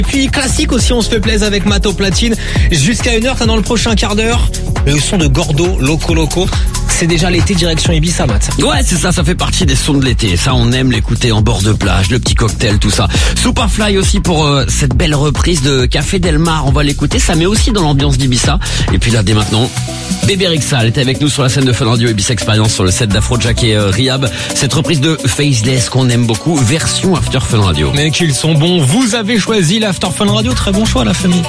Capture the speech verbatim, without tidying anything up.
Et puis classique aussi, on se fait plaisir avec Mato Platine. Jusqu'à une heure, t'as dans le prochain quart d'heure le son de Gordo, Loco Loco. C'est déjà l'été direction Ibiza, Matt. Ouais, c'est ça, ça fait partie des sons de l'été. Ça, on aime l'écouter en bord de plage, le petit cocktail, tout ça. Superfly aussi pour euh, cette belle reprise de Café Del Mar. On va l'écouter, ça met aussi dans l'ambiance d'Ibiza. Et puis là, dès maintenant, Bébé Rexha est avec nous sur la scène de Fun Radio Ibiza Experience sur le set d'Afrojack et euh, Rihab. Cette reprise de Faceless qu'on aime beaucoup, version After Fun Radio. Mais qu'ils sont bons, vous avez choisi l'After Fun Radio, très bon choix la famille.